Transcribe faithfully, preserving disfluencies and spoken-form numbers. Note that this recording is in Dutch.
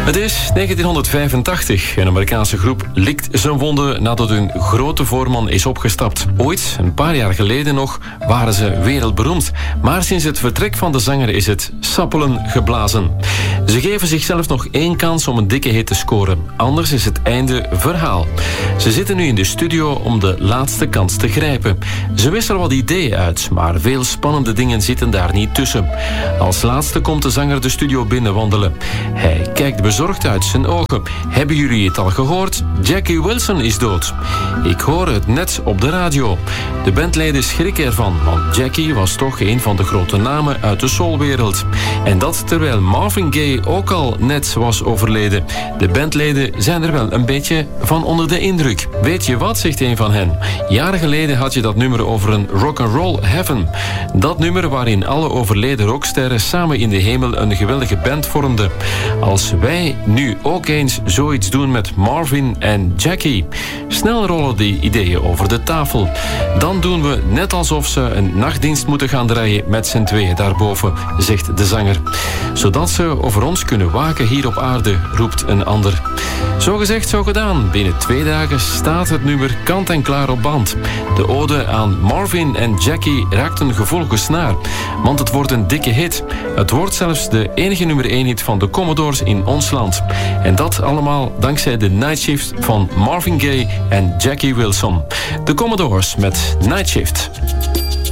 Het is negentienhonderdvijfentachtig. Een Amerikaanse groep likt zijn wonden nadat hun grote voorman is opgestapt. Ooit, een paar jaar geleden nog, waren ze wereldberoemd. Maar sinds het vertrek van de zanger is het sappelen geblazen. Ze geven zichzelf nog één kans om een dikke hit te scoren. Anders is het einde verhaal. Ze zitten nu in de studio om de laatste kans te grijpen. Ze wisselen wat ideeën uit, maar veel spannende dingen zitten daar niet tussen. Als laatste komt de zanger de studio binnenwandelen. Hij kijkt bezorgd uit zijn ogen. Hebben jullie het al gehoord? Jackie Wilson is dood. Ik hoor het net op de radio. De bandleden schrikken ervan, want Jackie was toch een van de grote namen uit de soulwereld. En dat terwijl Marvin Gaye ook al net was overleden. De bandleden zijn er wel een beetje van onder de indruk. Weet je wat, zegt een van hen. Jaren geleden had je dat nummer over een rock'n'roll heaven. Dat nummer waarin alle overleden rocksterren samen in de hemel een geweldige band vormden. Als wij nu ook eens zoiets doen met Marvin en Jackie. Snel rollen die ideeën over de tafel. Dan doen we net alsof ze een nachtdienst moeten gaan draaien met z'n tweeën daarboven, zegt de zanger. Zodat ze over ons kunnen waken hier op aarde, roept een ander. Zo gezegd, zo gedaan. Binnen twee dagen staat het nummer kant en klaar op band. De ode aan Marvin en Jackie raakt een gevoelige snaar. Want het wordt een dikke hit. Het wordt zelfs de enige nummer één hit van de Commodores in ons land. En dat allemaal dankzij de Night Shift van Marvin Gaye en Jackie Wilson. De Commodores met Night Shift.